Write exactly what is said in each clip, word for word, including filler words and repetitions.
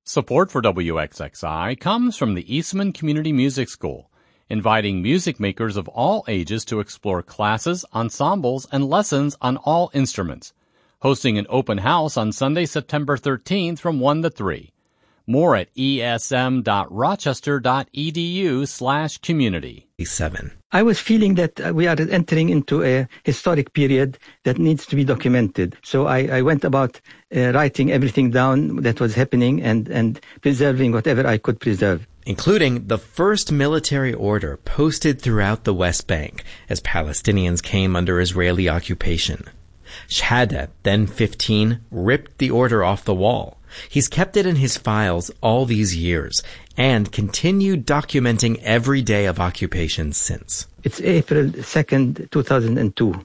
Support for W X X I comes from the Eastman Community Music School, inviting music makers of all ages to explore classes, ensembles, and lessons on all instruments. Hosting an open house on Sunday, September thirteenth from one to three. More at esm.rochester.edu slash community. Seven. I was feeling that we are entering into a historic period that needs to be documented. So I, I went about uh, writing everything down that was happening and, and preserving whatever I could preserve. Including the first military order posted throughout the West Bank as Palestinians came under Israeli occupation. Shahada, then fifteen, ripped the order off the wall. He's kept it in his files all these years and continued documenting every day of occupation since. It's April second, two thousand two.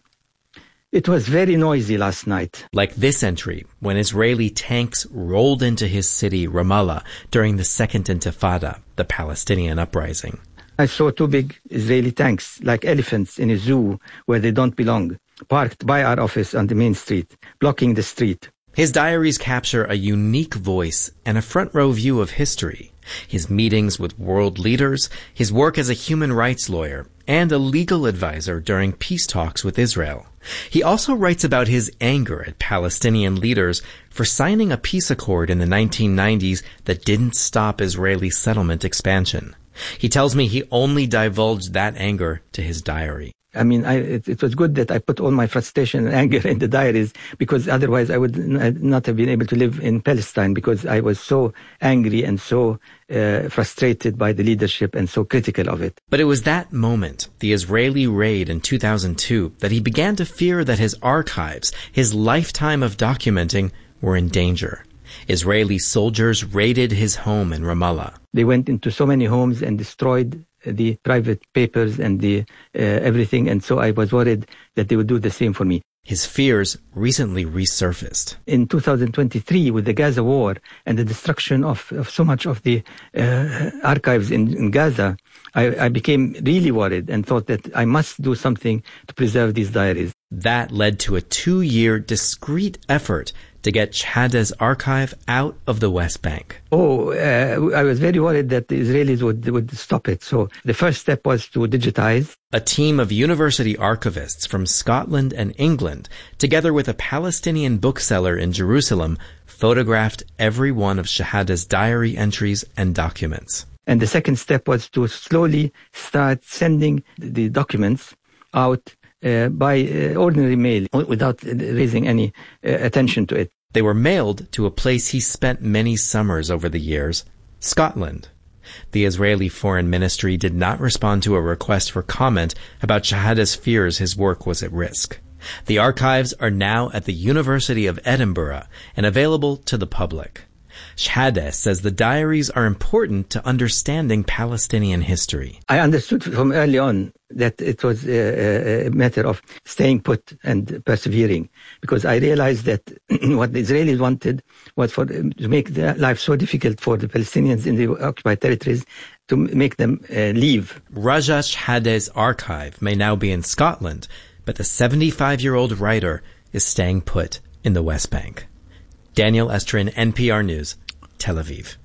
It was very noisy last night. Like this entry, when Israeli tanks rolled into his city, Ramallah, during the Second Intifada, the Palestinian uprising. I saw two big Israeli tanks, like elephants in a zoo where they don't belong, parked by our office on the main street, blocking the street. His diaries capture a unique voice and a front-row view of history. His meetings with world leaders, his work as a human rights lawyer, and a legal advisor during peace talks with Israel. He also writes about his anger at Palestinian leaders for signing a peace accord in the nineteen nineties that didn't stop Israeli settlement expansion. He tells me he only divulged that anger to his diary. I mean, I, it, it was good that I put all my frustration and anger in the diaries, because otherwise I would n- not have been able to live in Palestine, because I was so angry and so uh, frustrated by the leadership and so critical of it. But it was that moment, the Israeli raid in two thousand two, that he began to fear that his archives, his lifetime of documenting, were in danger. Israeli soldiers raided his home in Ramallah. They went into so many homes and destroyed the private papers and the uh, everything, and so I was worried that they would do the same for me. His fears recently resurfaced. In two thousand twenty-three, with the Gaza war and the destruction of, of so much of the uh, archives in, in Gaza, I, I became really worried and thought that I must do something to preserve these diaries. That led to a two-year discreet effort to get Shahada's archive out of the West Bank. Oh, uh, I was very worried that the Israelis would, would stop it. So the first step was to digitize. A team of university archivists from Scotland and England, together with a Palestinian bookseller in Jerusalem, photographed every one of Shahada's diary entries and documents. And the second step was to slowly start sending the documents out Uh, by uh, ordinary mail without raising any uh, attention to it. They were mailed to a place he spent many summers over the years, Scotland. The Israeli Foreign Ministry did not respond to a request for comment about Shahada's fears his work was at risk. The archives are now at the University of Edinburgh and available to the public. Shahada says the diaries are important to understanding Palestinian history. I understood from early on that it was a, a matter of staying put and persevering, because I realized that what the Israelis wanted was for to make their life so difficult for the Palestinians in the occupied territories, to make them uh, leave. Raja Shahada's archive may now be in Scotland, but the seventy-five-year-old writer is staying put in the West Bank. Daniel Estrin, N P R News, Tel Aviv.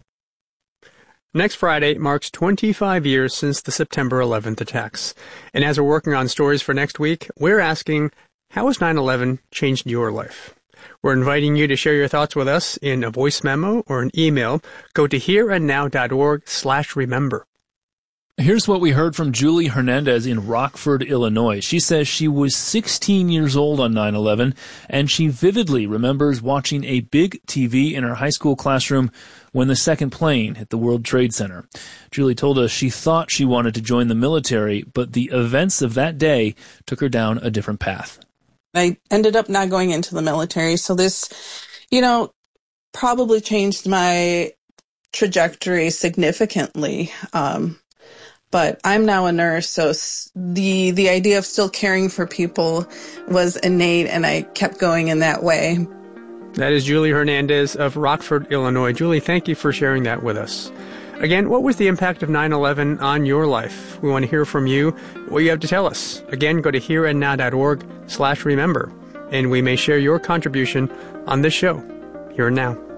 Next Friday marks twenty-five years since the September eleventh attacks. And as we're working on stories for next week, we're asking, how has nine eleven changed your life? We're inviting you to share your thoughts with us in a voice memo or an email. Go to hereandnow.org slash remember. Here's what we heard from Julie Hernandez in Rockford, Illinois. She says she was sixteen years old on nine eleven, and she vividly remembers watching a big T V in her high school classroom when the second plane hit the World Trade Center. Julie told us she thought she wanted to join the military, but the events of that day took her down a different path. I ended up not going into the military, so this, you know, probably changed my trajectory significantly. Um, But I'm now a nurse, so the the idea of still caring for people was innate, and I kept going in that way. That is Julie Hernandez of Rockford, Illinois. Julie, thank you for sharing that with us. Again, what was the impact of nine eleven on your life? We want to hear from you, what you have to tell us. Again, go to hereandnow.org slash remember, and we may share your contribution on this show, Here and Now.